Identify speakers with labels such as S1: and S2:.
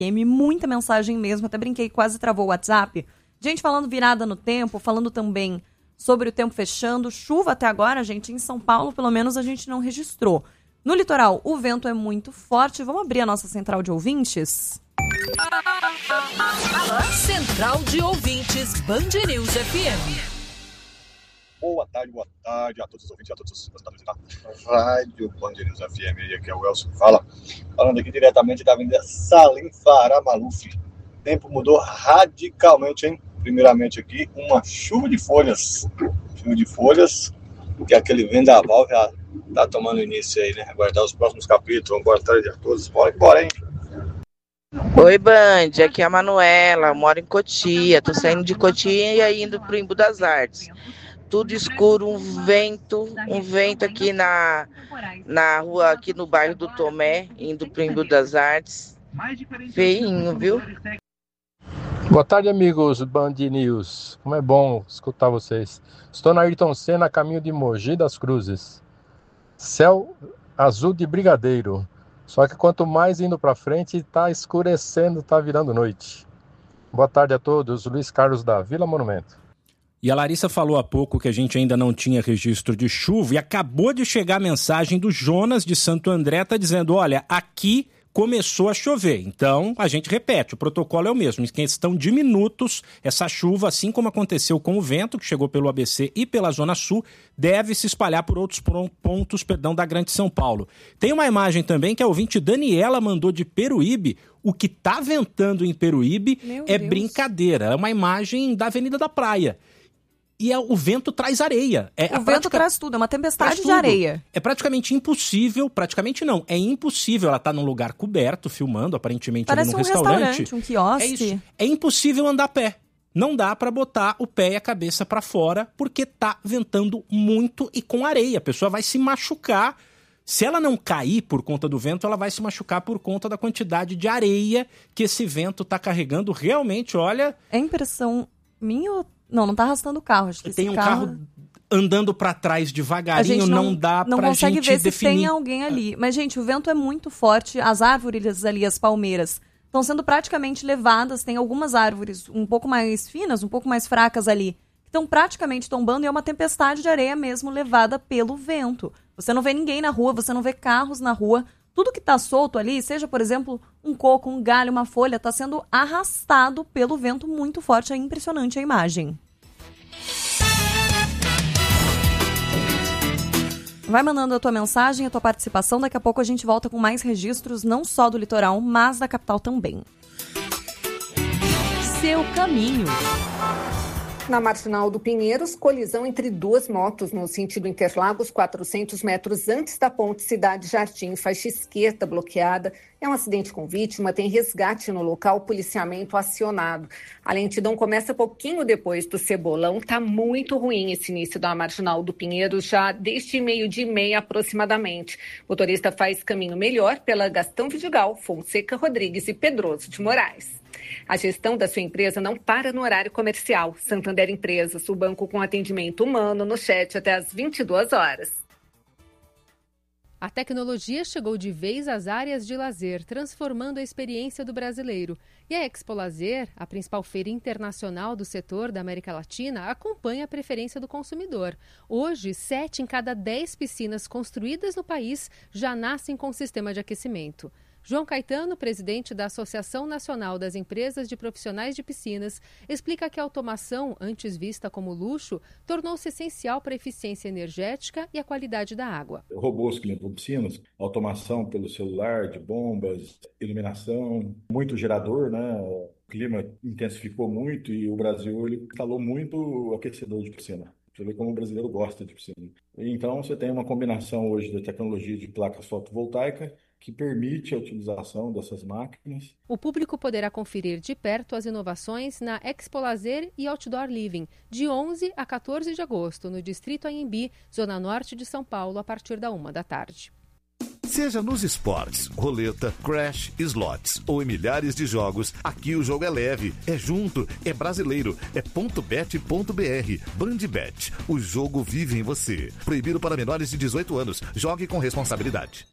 S1: FM, muita mensagem mesmo, até brinquei, quase travou o WhatsApp. Gente falando virada no tempo, falando também sobre o tempo fechando. Chuva até agora, gente, em São Paulo, pelo menos a gente não registrou. No litoral, o vento é muito forte. Vamos abrir a nossa central de ouvintes?
S2: Central de ouvintes, Band News FM.
S3: Boa tarde a todos os ouvintes e a todos os apresentadores da Rádio Band News FM. E aqui é o Elcio que fala, falando aqui diretamente da Avenida Salim Farah Maluf. O tempo mudou radicalmente, hein? Primeiramente aqui, uma chuva de folhas. Que aquele vendaval já tá tomando início aí, né? Aguardar os próximos capítulos. Boa tarde a todos. Bora embora, hein?
S4: Oi, Band, aqui é a Manuela, moro em Cotia, tô saindo de Cotia e indo pro Embu das Artes. Tudo escuro, um vento aqui na rua, aqui no bairro do Tomé, indo pro Embu das Artes. Feinho, viu?
S5: Boa tarde, amigos Band News. Como é bom escutar vocês. Estou na Ayrton Senna, caminho de Mogi das Cruzes. Céu azul de brigadeiro. Só que quanto mais indo para frente, está escurecendo, está virando noite. Boa tarde a todos. Luiz Carlos da Vila Monumento.
S6: E a Larissa falou há pouco que a gente ainda não tinha registro de chuva e acabou de chegar a mensagem do Jonas de Santo André, tá dizendo, olha, aqui começou a chover. Então, a gente repete, o protocolo é o mesmo. Em questão de minutos, essa chuva, assim como aconteceu com o vento, que chegou pelo ABC e pela Zona Sul, deve se espalhar por outros pontos da Grande São Paulo. Tem uma imagem também que a ouvinte Daniela mandou de Peruíbe. O que tá ventando em Peruíbe é brincadeira. É uma imagem da Avenida da Praia. E o vento traz areia.
S1: O vento traz tudo, é uma tempestade de areia.
S6: É praticamente impossível, é impossível ela estar num lugar coberto, filmando, aparentemente
S1: parece
S6: num
S1: restaurante, um quiosque.
S6: É isso. É impossível andar a pé. Não dá para botar o pé e a cabeça para fora, porque tá ventando muito e com areia. A pessoa vai se machucar. Se ela não cair por conta do vento, ela vai se machucar por conta da quantidade de areia que esse vento tá carregando. Realmente, olha...
S1: É impressão minha ou... Não tá arrastando o carro. Acho que
S6: tem um carro andando para trás devagarinho, não dá pra gente definir. Não consegue ver se tem
S1: alguém ali. Mas, gente, o vento é muito forte, as árvores ali, as palmeiras, estão sendo praticamente levadas. Tem algumas árvores um pouco mais finas, um pouco mais fracas ali, que estão praticamente tombando e é uma tempestade de areia mesmo levada pelo vento. Você não vê ninguém na rua, você não vê carros na rua. Tudo que está solto ali, seja, por exemplo, um coco, um galho, uma folha, está sendo arrastado pelo vento muito forte. É impressionante a imagem. Vai mandando a tua mensagem, a tua participação. Daqui a pouco a gente volta com mais registros, não só do litoral, mas da capital também.
S2: Seu caminho.
S7: Na Marginal do Pinheiros, colisão entre duas motos no sentido Interlagos, 400 metros antes da ponte Cidade Jardim, faixa esquerda bloqueada. É um acidente com vítima, tem resgate no local, policiamento acionado. A lentidão começa pouquinho depois do Cebolão. Está muito ruim esse início da Marginal do Pinheiros, já desde 12h30 aproximadamente. O motorista faz caminho melhor pela Gastão Vidigal, Fonseca Rodrigues e Pedroso de Moraes. A gestão da sua empresa não para no horário comercial. Santander Empresas, o banco com atendimento humano no chat até às 22 horas.
S8: A tecnologia chegou de vez às áreas de lazer, transformando a experiência do brasileiro. E a Expo Lazer, a principal feira internacional do setor da América Latina, acompanha a preferência do consumidor. Hoje, 7 em cada 10 piscinas construídas no país já nascem com sistema de aquecimento. João Caetano, presidente da Associação Nacional das Empresas de Profissionais de Piscinas, explica que a automação, antes vista como luxo, tornou-se essencial para a eficiência energética e a qualidade da água.
S9: Robôs que limpam piscinas, automação pelo celular, de bombas, iluminação, muito gerador, né? O clima intensificou muito e o Brasil ele instalou muito aquecedor de piscina. Você vê como o brasileiro gosta de piscina. Então você tem uma combinação hoje da tecnologia de placas fotovoltaicas que permite a utilização dessas máquinas.
S8: O público poderá conferir de perto as inovações na Expo Lazer e Outdoor Living, de 11 a 14 de agosto, no Distrito Anhembi, Zona Norte de São Paulo, a partir da 1h.
S10: Seja nos esportes, roleta, crash, slots ou em milhares de jogos, aqui o jogo é leve, é junto, é brasileiro, é .bet.br. Bandbet, o jogo vive em você. Proibido para menores de 18 anos. Jogue com responsabilidade.